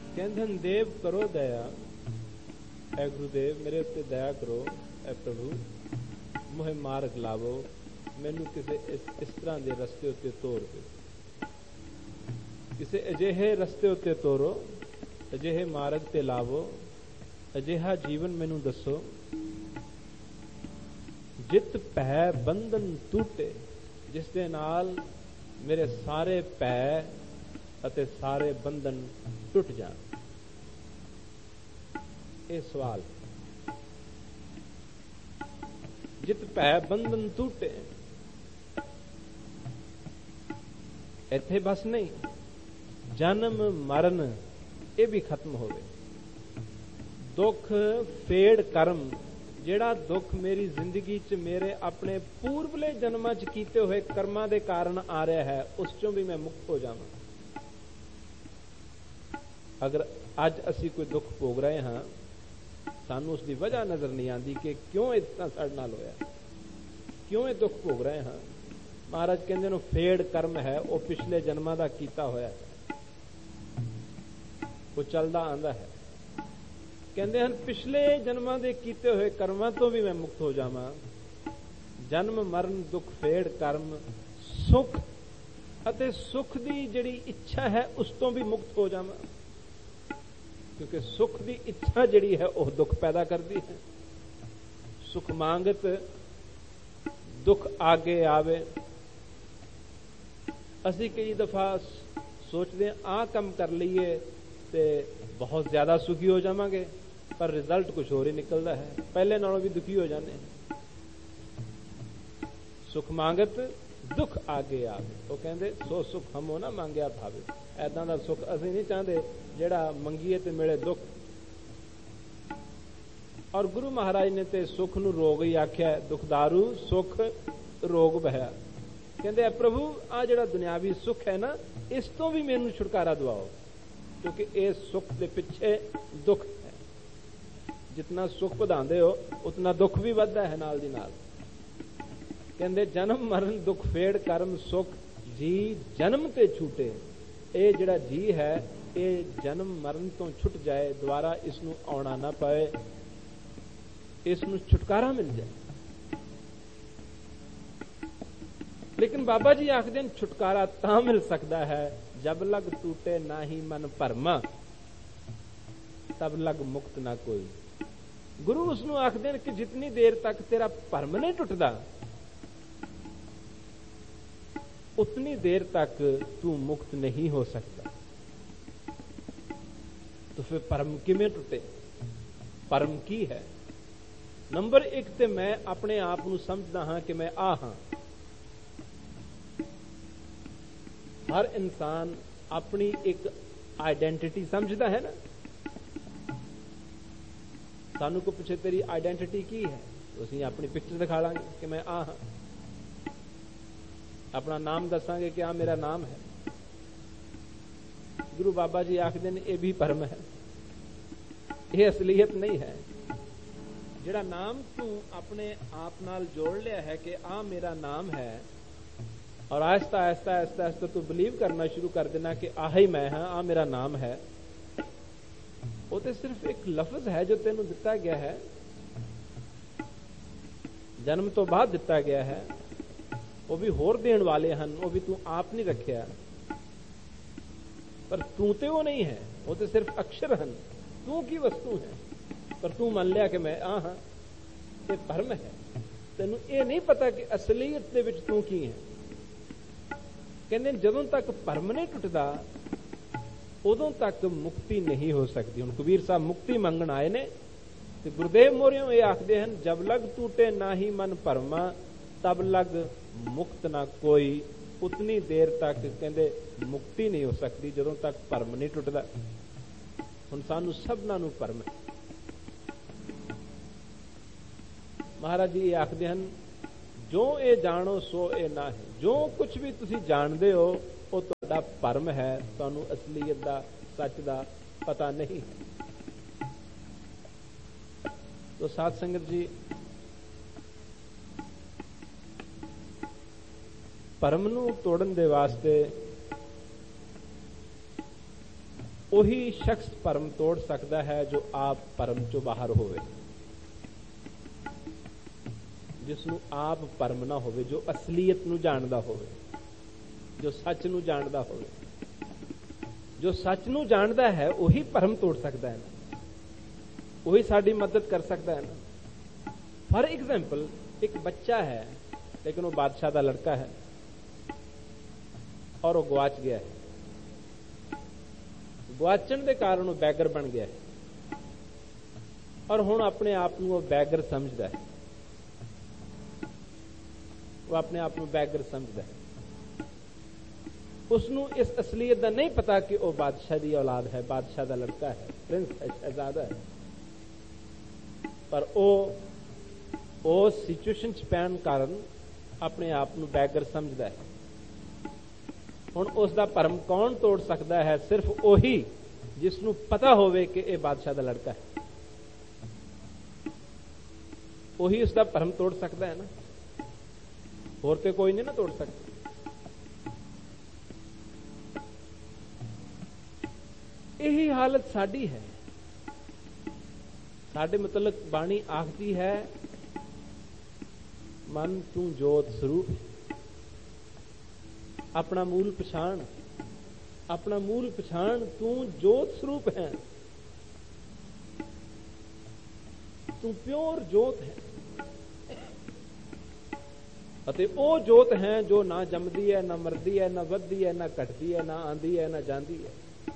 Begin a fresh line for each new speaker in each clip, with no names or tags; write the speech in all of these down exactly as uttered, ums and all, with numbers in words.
ਕਹਿੰਦੇ ਹਨ ਦੇਵ ਕਰੋ ਦਇਆ, ਐ ਗੁਰੂਦੇਵ ਮੇਰੇ ਉੱਤੇ ਦਇਆ ਕਰੋ, ਐ ਪ੍ਰਭੂ ਮੋਹਿ ਮਾਰਗ ਲਾਵੋ, ਮੈਨੂੰ ਕਿਸੇ ਇਸ ਇਸ ਤਰ੍ਹਾਂ ਦੇ ਰਸਤੇ ਉੱਤੇ ਤੋਰ ਦਿਓ, ਕਿਸੇ ਅਜਿਹੇ ਰਸਤੇ ਉੱਤੇ ਤੋਰੋ, ਅਜਿਹੇ ਮਾਰਗ ਤੇ ਲਾਵੋ, ਅਜਿਹਾ ਜੀਵਨ ਮੈਨੂੰ ਦੱਸੋ ਜਿਤ ਭੈ ਬੰਧਨ ਟੂਟੇ, ਜਿਸ ਦੇ ਨਾਲ ਮੇਰੇ ਸਾਰੇ ਭੈ ਅਤੇ ਸਾਰੇ ਬੰਧਨ ਟੁੱਟ ਜਾਣ। ਇਹ ਸਵਾਲ, ਜਿਤ ਭੈ ਬੰਧਨ ਟੂਟੇ, ਇੱਥੇ ਬਸ ਨਹੀਂ, ਜਨਮ ਮਰਨ ਇਹ ਵੀ ਖਤਮ ਹੋਵੇ। ਦੁੱਖ ਫੇੜ ਕਰਮ, ਜਿਹੜਾ ਦੁੱਖ ਮੇਰੀ ਜ਼ਿੰਦਗੀ 'ਚ ਮੇਰੇ ਆਪਣੇ ਪੂਰਬਲੇ ਜਨਮਾਂ 'ਚ ਕੀਤੇ ਹੋਏ ਕਰਮਾਂ ਦੇ ਕਾਰਨ ਆ ਰਿਹਾ ਹੈ, ਉਸ 'ਚੋਂ ਵੀ ਮੈਂ ਮੁਕਤ ਹੋ ਜਾਵਾਂ। ਅਗਰ ਅੱਜ ਅਸੀਂ ਕੋਈ ਦੁੱਖ ਭੋਗ ਰਹੇ ਹਾਂ, ਸਾਨੂੰ ਉਸ ਦੀ ਵਜ੍ਹਾ ਨਜ਼ਰ ਨਹੀਂ ਆਉਂਦੀ ਕਿ ਕਿਉਂ ਇਸ ਤਰ੍ਹਾਂ ਸਾਡੇ ਨਾਲ ਹੋਇਆ, ਕਿਉਂ ਇਹ ਦੁੱਖ ਭੋਗ ਰਹੇ ਹਾਂ। ਮਹਾਰਾਜ ਕਹਿੰਦੇ ਨੇ ਫੇੜ ਕਰਮ ਹੈ, ਉਹ ਪਿਛਲੇ ਜਨਮਾਂ ਦਾ ਕੀਤਾ ਹੋਇਆ ਹੈ, ਉਹ ਚੱਲਦਾ ਆਂਦਾ ਹੈ। ਕਹਿੰਦੇ ਹਨ ਪਿਛਲੇ ਜਨਮਾਂ ਦੇ ਕੀਤੇ ਹੋਏ ਕਰਮਾਂ ਤੋਂ ਵੀ ਮੈਂ ਮੁਕਤ ਹੋ ਜਾਵਾਂ। ਜਨਮ ਮਰਨ ਦੁੱਖ ਫੇੜ ਕਰਮ, ਸੁਖ ਅਤੇ ਸੁਖ ਦੀ ਜਿਹੜੀ ਇੱਛਾ ਹੈ ਉਸ ਤੋਂ ਵੀ ਮੁਕਤ ਹੋ ਜਾਵਾਂ, ਕਿਉਂਕਿ ਸੁਖ ਦੀ ਇੱਛਾ ਜਿਹੜੀ ਹੈ ਉਹ ਦੁੱਖ ਪੈਦਾ ਕਰਦੀ ਹੈ। ਸੁਖ ਮੰਗਤ ਦੁੱਖ ਆਗੇ ਆਵੇ। ਅਸੀਂ ਕਈ ਦਫਾ ਸੋਚਦੇ ਹਾਂ ਆਹ ਕੰਮ ਕਰ ਲਈਏ ਤੇ ਬਹੁਤ ਜ਼ਿਆਦਾ ਸੁਖੀ ਹੋ ਜਾਵਾਂਗੇ, ਪਰ ਰਿਜ਼ਲਟ ਕੁਝ ਹੋਰ ਹੀ ਨਿਕਲਦਾ ਹੈ, ਪਹਿਲੇ ਨਾਲੋਂ ਵੀ ਦੁਖੀ ਹੋ ਜਾਂਦੇ ਹਾਂ। ਸੁਖ ਮੰਗਤ ਦੁੱਖ ਆਗੇ ਆਵੇ, ਉਹ ਕਹਿੰਦੇ ਸੋ ਸੁਖ ਹਮੋ ਨਾ ਮੰਗਿਆ ਭਾਵੇ। ਐਦਾਂ ਦਾ ਸੁਖ ਅਸੀਂ ਨਹੀਂ ਚਾਹੁੰਦੇ ਜਿਹੜਾ ਮੰਗੀਏ ਤੇ ਮਿਲੇ ਦੁੱਖ। ਔਰ ਗੁਰੂ ਮਹਾਰਾਜ ਨੇ ਤੇ ਸੁਖ ਨੂੰ ਰੋਗ ਹੀ ਆਖਿਆ, ਦੁਖਦਾਰੂ ਸੁਖ ਰੋਗ ਬਹਿਆ। ਕਹਿੰਦੇ ਆ ਪ੍ਰਭੂ ਆ ਜਿਹੜਾ ਦੁਨਿਆਵੀ ਸੁਖ ਹੈ ਨਾ, ਇਸ ਤੋਂ ਵੀ ਮੈਨੂੰ ਛੁਟਕਾਰਾ ਦਿਵਾਓ, ਕਿਉਂਕਿ ਇਹ ਸੁਖ ਦੇ ਪਿੱਛੇ ਦੁੱਖ ਹੈ। ਜਿਤਨਾ ਸੁਖ ਵਧਾਉਂਦੇ ਹੋ ਉਤਨਾ ਦੁੱਖ ਵੀ ਵੱਧਦਾ ਹੈ ਨਾਲ ਦੀ ਨਾਲ। ਕਹਿੰਦੇ ਜਨਮ ਮਰਨ ਦੁੱਖ ਫੇੜ ਕਰਮ ਸੁਖ, ਜੀ ਜਨਮ ਤੇ ਛੂਟੇ। ਇਹ ਜਿਹੜਾ ਜੀ ਹੈ ਇਹ ਜਨਮ ਮਰਨ ਤੋਂ ਛੁੱਟ ਜਾਏ, ਦੁਬਾਰਾ ਇਸ ਨੂੰ ਆਉਣਾ ਨਾ ਪਏ, ਇਸ ਨੂੰ ਛੁਟਕਾਰਾ ਮਿਲ ਜਾਏ। ਲੇਕਿਨ ਬਾਬਾ ਜੀ ਆਖਦੇ ਨੇ ਛੁਟਕਾਰਾ ਤਾਂ ਮਿਲ ਸਕਦਾ ਹੈ ਜਬ ਲਗ ਟੂਟੇ ਨਾ ਹੀ ਮਨ ਭਰਮਾ, ਤਬ ਲਗ ਮੁਕਤ ਨਾ ਕੋਈ। ਗੁਰੂ ਉਸ ਨੂੰ ਆਖਦੇ ਨੇ ਕਿ ਜਿਤਨੀ ਦੇਰ ਤੱਕ ਤੇਰਾ ਭਰਮ ਨਹੀਂ ਟੁੱਟਦਾ, ਉਤਨੀ ਦੇਰ ਤੱਕ ਤੂੰ ਮੁਕਤ ਨਹੀਂ ਹੋ ਸਕਦਾ। तो फिर परम किमें टुटे? परम की है? नंबर एक ते मैं अपने आप ਨੂੰ ਸਮਝਦਾ ਹਾਂ ਕਿ ਮੈਂ ਆ ਹਾਂ। ਹਰ ਇਨਸਾਨ ਆਪਣੀ ਇੱਕ ਆਈਡੈਂਟੀਟੀ ਸਮਝਦਾ ਹੈ ਨਾ। ਸਾਨੂੰ ਕੋ ਪੁੱਛੇ ਤੇਰੀ ਆਈਡੈਂਟੀਟੀ ਕੀ ਹੈ, ਅਸੀਂ ਆਪਣੀ ਪਿਕਚਰ ਦਿਖਾ ਲਾਂਗੇ ਕਿ ਮੈਂ ਆ ਹਾਂ। ਆਪਣਾ ਨਾਮ ਦੱਸਾਂਗੇ ਕਿ ਆ ਮੇਰਾ ਨਾਮ ਹੈ। ਗੁਰੂ ਬਾਬਾ ਜੀ ਆਖਦੇ ਨੇ ਇਹ ਵੀ ਭਰਮ ਹੈ, ਇਹ ਅਸਲੀਅਤ ਨਹੀਂ ਹੈ। ਜਿਹੜਾ ਨਾਮ ਤੂੰ ਆਪਣੇ ਆਪ ਨਾਲ ਜੋੜ ਲਿਆ ਹੈ ਕਿ ਆ ਮੇਰਾ ਨਾਮ ਹੈ, और आहिस्ता आहिस्ता आहिस्ता आहिस्ता तू बिलीव करना शुरू कर देना कि आह ही मैं हाँ, आ मेरा नाम है। वो तो सिर्फ एक लफ्ज है जो तेनू दिता गया है, जन्म तो बाद दिता गया है। वो भी होर देण वाले हैं, वो भी तू आप नहीं रखिया, पर तू तो वो नहीं है, वो तो सिर्फ अक्षर हैं, तू की वस्तु है। पर तू मान लिया कि मैं आ हाँ, ये भरम है। तेनू ये नहीं पता कि असलीयत दे विच तू की है। कहते जदों तक भरम नहीं टुटदा उदों तक मुक्ति नहीं हो सकती। हुण कबीर साहब मुक्ति मंगण आए ने ते गुरुदेव मोरियों ये आखदे हन, जब लग टूटे ना ही मन भरमा, तब लग मुक्त ना कोई। उतनी देर तक कहते मुक्ति नहीं हो सकती जदों तक भरम नहीं टुटदा। हुण सानू सबना नू भरम है। महाराज जी ये आखदे हन, जो ये जानो सो ये ना है। जो कुछ भी तुसी जानते हो वो तुहाडा भरम है, तुहानू असलीयत दा सच दा पता नहीं है। तो साध संगत जी, भरम नू तोड़न दे वास्ते ਉਹੀ ਸ਼ਖਸ ਭਰਮ ਤੋੜ ਸਕਦਾ ਹੈ ਜੋ ਆਪ ਭਰਮ ਚੋਂ ਬਾਹਰ ਹੋਵੇ, ਜਿਸ ਨੂੰ ਆਪ ਭਰਮ ਨਾ ਹੋਵੇ, ਜੋ ਅਸਲੀਅਤ ਨੂੰ ਜਾਣਦਾ ਹੋਵੇ, ਜੋ ਸੱਚ ਨੂੰ ਜਾਣਦਾ ਹੋਵੇ। ਜੋ ਸੱਚ ਨੂੰ ਜਾਣਦਾ ਹੈ ਉਹੀ ਭਰਮ ਤੋੜ ਸਕਦਾ ਹੈ ਨਾ, ਉਹੀ ਸਾਡੀ ਮਦਦ ਕਰ ਸਕਦਾ ਹੈ ਨਾ। ਫॉर एग्जाम्पल, एक बच्चा है लेकिन वो बादशाह का लड़का है और वो गवाच गया है। गवाचण के कारण वो बैगर बन गया है और हुण अपने आप को वो बैगर समझदा है, वो अपने आप को बैगर समझदा है। उसनू इस असलीयत का नहीं पता कि वो बादशाह की औलाद है, बादशाह का लड़का है, प्रिंस है, शहजादा है। पर वो उस सिचुएशन च पैण कारण अपने आप को बैगर समझदा है। हुण उसका भरम कौन तोड़ सकता है? सिर्फ उही जिसनू पता होवे कि यह बादशाह का लड़का है, उही उसका भरम तोड़ सकता है ना, होर ते कोई नहीं ना तोड़ सकता। यही हालत साडी है। साडे मतलब बाणी आखती है, मन तू जोत स्वरूप, अपना मूल पछाण, अपना मूल पछाण, तू जोत स्वरूप है, तू प्योर जोत है। अते ओ जोत है जो ना जमदी है, ना मरदी है, ना वधदी है, ना घटदी है, ना आंदी है, ना जांदी है।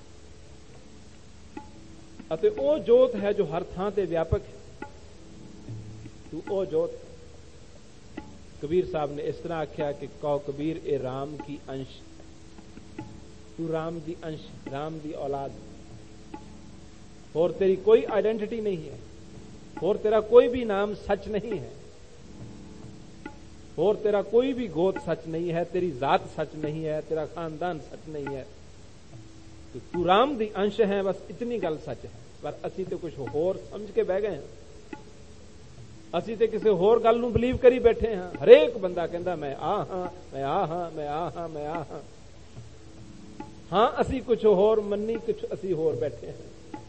अते ओ जोत है जो हर थां ते व्यापक है। तू ओ जोत। कबीर साहब ने इस तरह आख्या कि कौ कबीर ए राम की अंश, तू राम दी अंश, राम दी औलाद, और तेरी कोई आइडेंटिटी नहीं है, और तेरा कोई भी नाम सच नहीं है, और तेरा कोई भी गोत सच नहीं है, तेरी जात सच नहीं है, तेरा खानदान सच नहीं है। तो तू राम दी अंश है, बस इतनी गल सच है। पर असी तो कुछ होर समझ के बह गए हैं, असी तो किसी होर गल नूं बिलीव करी बैठे हैं। हरेक बंदा कहता मैं आ हाँ, मैं आ हाँ, मैं आ हाँ, मैं आ हाँ। हाँ असी कुछ होर मन्नी, कुछ असी होर बैठे हैं।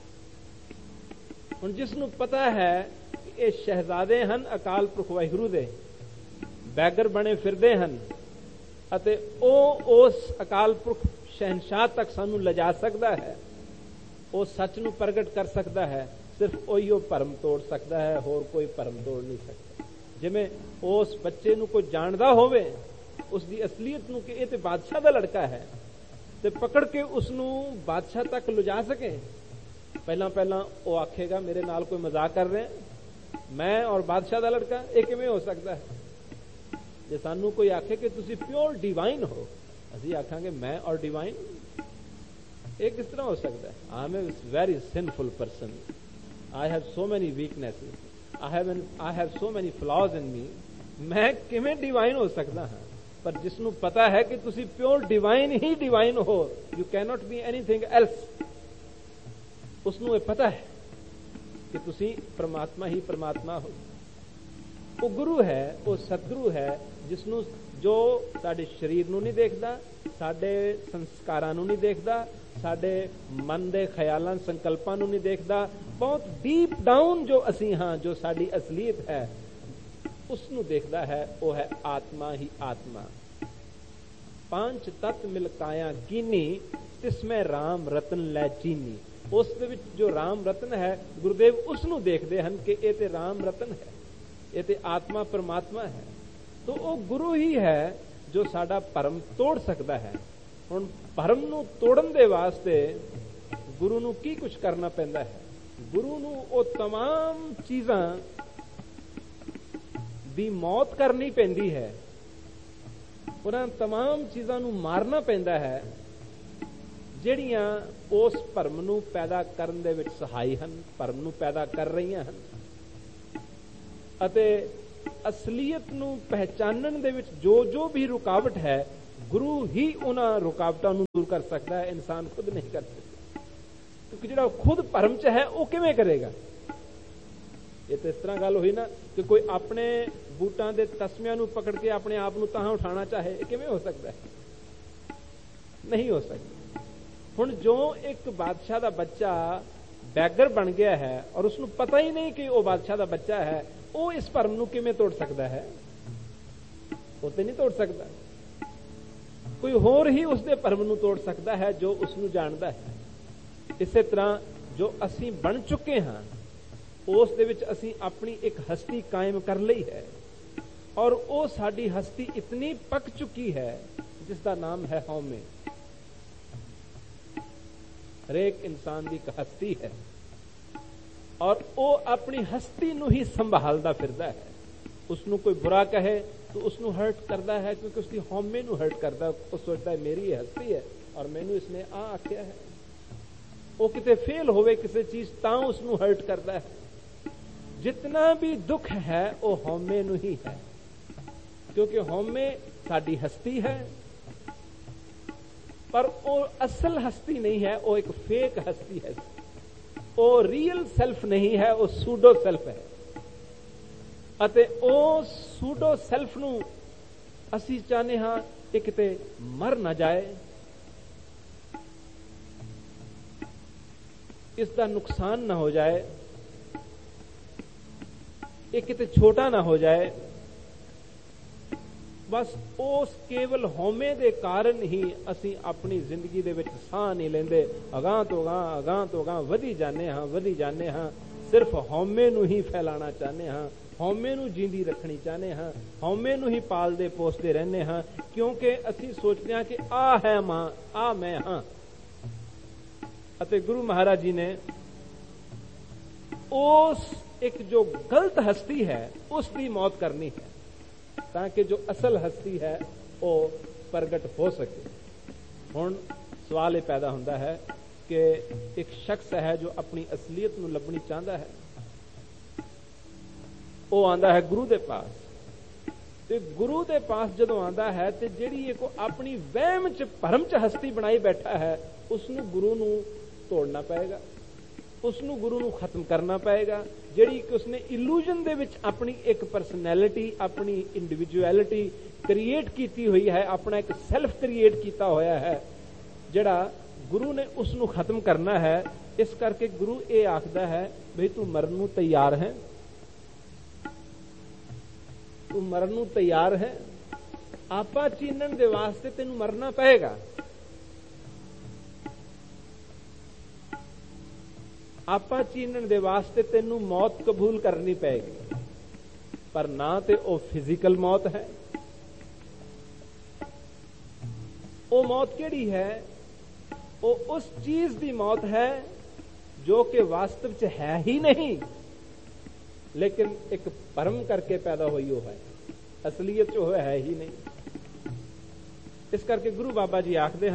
हुण जिसनूं पता है कि ये शहजादे हन अकाल पुरख वाहिगुरू दे, बैगर बने फिरदे हन, अते ओ उस अकाल पुरख शहनशाह तक सानू लिजा सकता है, वो सच नूं प्रगट कर सकता है। सिर्फ ओही ओ भरम तोड़ सकता है, होर कोई भरम तोड़ नहीं सकता। जिवें उस बच्चे नूं कोई जानदा होवे, उसकी असलीयत नूं कि ये ते बादशाह दा लड़का है, ते पकड़ के उसनूं बादशाह तक लिजा सके। पहला पहला वो आखेगा मेरे नाल कोई मजाक कर रहे हैं, मैं और बादशाह दा लड़का, ये किवें हो सकता है? जे सानू कोई आखे कि तुसी प्योर डिवाइन हो, असीं आखांगे मैं और डिवाइन, ये किस तरह हो सकता है? I M a very sinful person, I have so many weaknesses, I have I have so many flaws इन मी। मैं किवें डिवाइन हो सकता हाँ? पर जिसनू पता है कि तुसी प्योर डिवाइन ही डिवाइन हो, you can not be anything else, उसनू ये पता है कि तुसी परमात्मा ही परमात्मा हो। वो गुरु है, वो सतगुरु है, जिसनू जो साडे शरीर नू नहीं देखदा, साडे संस्कारां नू नहीं देखदा, साडे मन दे ख्यालां संकल्पां नू नहीं देखदा, बहुत डीप डाउन जो असी हाँ, जो साडी असलीयत है, उसनू देखदा है। वो है आत्मा ही आत्मा। पांच तत्व मिलकाया कीनी, तिसमें राम रतन लै चीनी। उस दे विच जो राम रतन है, गुरुदेव उसनू देखदे हन कि ये ते राम रतन है, ये ते आत्मा परमात्मा है। तो वो गुरु ही है जो साडा भरम तोड़ सकता है। हुण भरम नूं तोड़न दे वास्ते गुरु नूं की कुछ करना पैंदा है? गुरु नूं वो तमाम चीज़ां दी मौत करनी पैंदी है, उन्हां तमाम चीज़ां नूं मारना पैंदा है ਜਿਹੜੀਆਂ उस भरम नूं पैदा करन दे विच सहाई हन, भरम नूं पैदा कर रहीआं हन। अते असलीयत नूं पहचानन दे विच जो जो भी रुकावट है, गुरु ही उन्हां रुकावटां नूं दूर कर सकता है, इंसान खुद नहीं कर सकता। क्योंकि जिहड़ा खुद भरम च है वो किवें करेगा? ये तो इस तरह गल हुई ना कि कोई अपने बूटां दे तस्मिਆਂ नूं पकड़ के अपने आप नूं ताहां उठाना चाहे, किवें हो सकता है? नहीं हो सकता। ਹੁਣ ਜੋ ਇੱਕ ਬਾਦਸ਼ਾਹ ਦਾ ਬੱਚਾ ਬੈਗਰ ਬਣ ਗਿਆ ਹੈ ਔਰ ਉਸਨੂੰ ਪਤਾ ਹੀ ਨਹੀਂ ਕਿ ਉਹ ਬਾਦਸ਼ਾਹ ਦਾ ਬੱਚਾ ਹੈ, ਉਹ ਇਸ ਭਰਮ ਨੂੰ ਕਿਵੇਂ ਤੋੜ ਸਕਦਾ ਹੈ? ਉਹ ਤੇ ਨਹੀਂ ਤੋੜ ਸਕਦਾ। ਕੋਈ ਹੋਰ ਹੀ ਉਸਦੇ ਭਰਮ ਨੂੰ ਤੋੜ ਸਕਦਾ ਹੈ ਜੋ ਉਸਨੂੰ ਜਾਣਦਾ ਹੈ। ਇਸੇ ਤਰ੍ਹਾਂ ਜੋ ਅਸੀਂ ਬਣ ਚੁੱਕੇ ਹਾਂ ਉਸ ਦੇ ਵਿੱਚ ਅਸੀਂ ਆਪਣੀ ਇੱਕ ਹਸਤੀ ਕਾਇਮ ਕਰ ਲਈ ਹੈ ਔਰ ਉਹ ਸਾਡੀ ਹਸਤੀ ਇਤਨੀ ਪੱਕ ਚੁੱਕੀ ਹੈ ਜਿਸ ਦਾ ਨਾਮ ਹੈ ਹਉਮੈ। ਹਰੇਕ ਇਨਸਾਨ ਦੀ ਇੱਕ ਹਸਤੀ ਹੈ ਔਰ ਉਹ ਆਪਣੀ ਹਸਤੀ ਨੂੰ ਹੀ ਸੰਭਾਲਦਾ ਫਿਰਦਾ ਹੈ। ਉਸਨੂੰ ਕੋਈ ਬੁਰਾ ਕਹੇ ਤਾਂ ਉਸਨੂੰ ਹਰਟ ਕਰਦਾ ਹੈ ਕਿਉਂਕਿ ਉਸਦੀ ਹਉਮੈ ਨੂੰ ਹਰਟ ਕਰਦਾ। ਉਹ ਸੋਚਦਾ ਹੈ ਮੇਰੀ ਇਹ ਹਸਤੀ ਹੈ ਔਰ ਮੈਨੂੰ ਇਸਨੇ ਆ ਆਖਿਆ ਹੈ। ਉਹ ਕਿਤੇ ਫੇਲ ਹੋਵੇ ਕਿਸੇ ਚੀਜ਼ ਤਾਂ ਉਸਨੂੰ ਹਰਟ ਕਰਦਾ ਹੈ। ਜਿਤਨਾ ਵੀ ਦੁੱਖ ਹੈ ਉਹ ਹਉਮੈ ਨੂੰ ਹੀ ਹੈ, ਕਿਉਂਕਿ ਹਉਮੈ ਸਾਡੀ ਹਸਤੀ ਹੈ ਪਰ ਉਹ ਅਸਲ ਹਸਤੀ ਨਹੀਂ ਹੈ, ਉਹ ਇੱਕ ਫੇਕ ਹਸਤੀ ਹੈ। ਉਹ ਰੀਅਲ ਸੈਲਫ ਨਹੀਂ ਹੈ, ਉਹ ਸੂਡੋ ਸੈਲਫ ਹੈ। ਅਤੇ ਉਹ ਸੂਡੋ ਸੈਲਫ ਨੂੰ ਅਸੀਂ ਚਾਹੁੰਦੇ ਹਾਂ ਕਿ ਕਿਤੇ ਮਰ ਨਾ ਜਾਏ, ਇਸ ਦਾ ਨੁਕਸਾਨ ਨਾ ਹੋ ਜਾਏ, ਇਹ ਕਿਤੇ ਛੋਟਾ ਨਾ ਹੋ ਜਾਏ। ਬਸ ਉਸ ਕੇਵਲ ਹਉਮੈ ਦੇ ਕਾਰਨ ਹੀ ਅਸੀਂ ਆਪਣੀ ਜ਼ਿੰਦਗੀ ਦੇ ਵਿੱਚ ਸਾਹ ਨਹੀਂ ਲੈਂਦੇ। ਅਗਾਂਹ ਤੋਂ ਅਗਾਂਹ ਅਗਾਂਹ ਤੋਂ ਅਗਾਂਹ ਵਧੀ ਜਾਂਦੇ ਹਾਂ ਵਧੀ ਜਾਂਦੇ ਹਾਂ ਸਿਰਫ ਹਉਮੈ ਨੂੰ ਹੀ ਫੈਲਾਣਾ ਚਾਹੁੰਦੇ ਹਾਂ, ਹਉਮੈ ਨੂੰ ਜਿੰਦੀ ਰੱਖਣੀ ਚਾਹੁੰਦੇ ਹਾਂ, ਹਉਮੈ ਨੂੰ ਹੀ ਪਾਲਦੇ ਪੋਸਦੇ ਰਹਿੰਦੇ ਹਾਂ, ਕਿਉਂਕਿ ਅਸੀਂ ਸੋਚਦੇ ਹਾਂ ਕਿ ਆ ਹੈ ਮਾਂ, ਆ ਮੈਂ ਹਾਂ। ਅਤੇ ਗੁਰੂ ਮਹਾਰਾਜ ਜੀ ਨੇ ਉਸ ਇੱਕ ਜੋ ਗਲਤ ਹਸਤੀ ਹੈ ਉਸ ਦੀ ਮੌਤ ਕਰਨੀ ਹੈ ਤਾਂ ਕਿ ਜੋ ਅਸਲ ਹਸਤੀ ਹੈ ਉਹ ਪ੍ਰਗਟ ਹੋ ਸਕੇ। ਹੁਣ ਸਵਾਲ ਇਹ ਪੈਦਾ ਹੁੰਦਾ ਹੈ ਕਿ ਇੱਕ ਸ਼ਖਸ ਹੈ ਜੋ ਆਪਣੀ ਅਸਲੀਅਤ ਨੂੰ ਲੱਭਣੀ ਚਾਹੁੰਦਾ ਹੈ, ਉਹ ਆਂਦਾ ਹੈ ਗੁਰੂ ਦੇ ਪਾਸ, ਤੇ ਗੁਰੂ ਦੇ ਪਾਸ ਜਦੋਂ ਆਂਦਾ ਹੈ ਤੇ ਜਿਹੜੀ ਇੱਕ ਆਪਣੀ ਵਹਿਮ ਚ ਭਰਮ ਚ ਹਸਤੀ ਬਣਾਈ ਬੈਠਾ ਹੈ ਉਸਨੂੰ ਗੁਰੂ ਨੂੰ ਤੋੜਨਾ ਪਏਗਾ, ਉਸਨੂੰ ਗੁਰੂ ਨੂੰ ਖਤਮ ਕਰਨਾ ਪਏਗਾ। ਜਿਹੜੀ ਕਿ ਉਸਨੇ ਇਲੂਜਨ ਦੇ ਵਿੱਚ ਆਪਣੀ ਇੱਕ ਪਰਸਨੈਲਿਟੀ, ਆਪਣੀ ਇੰਡੀਵਿਜੂਅਲਿਟੀ ਕ੍ਰੀਏਟ ਕੀਤੀ ਹੋਈ ਹੈ, ਆਪਣਾ ਇੱਕ ਸੈਲਫ ਕ੍ਰੀਏਟ ਕੀਤਾ ਹੋਇਆ ਹੈ, ਜਿਹੜਾ ਗੁਰੂ ਨੇ ਉਸਨੂੰ ਖਤਮ ਕਰਨਾ ਹੈ। ਇਸ ਕਰਕੇ ਗੁਰੂ ਇਹ ਆਖਦਾ ਹੈ ਬਈ ਤੂੰ ਮਰਨ ਨੂੰ ਤਿਆਰ ਹੈ, ਤੂੰ ਮਰਨ ਨੂੰ ਤਿਆਰ ਹੈ, ਆਪਾ ਚੀਨਣ ਦੇ ਵਾਸਤੇ ਤੈਨੂੰ ਮਰਨਾ ਪਏਗਾ। ਆਪਾ ਚੀਨਣ ਦੇ ਵਾਸਤੇ ਤੈਨੂੰ ਮੌਤ ਕਬੂਲ ਕਰਨੀ ਪਏਗੀ, ਪਰ ਨਾ ਤੇ ਉਹ ਫਿਜ਼ੀਕਲ ਮੌਤ ਹੈ। ਉਹ ਮੌਤ ਕਿਹੜੀ ਹੈ? ਉਹ ਉਸ ਚੀਜ਼ ਦੀ ਮੌਤ ਹੈ ਜੋ ਕਿ ਵਾਸਤਵ ਚ ਹੈ ਹੀ ਨਹੀਂ, ਲੇਕਿਨ ਇੱਕ ਭਰਮ ਕਰਕੇ ਪੈਦਾ ਹੋਈ ਉਹ ਹੈ, ਅਸਲੀਅਤ ਚ ਉਹ ਹੈ ਹੀ ਨਹੀਂ। ਇਸ ਕਰਕੇ ਗੁਰੂ ਬਾਬਾ ਜੀ ਆਖਦੇ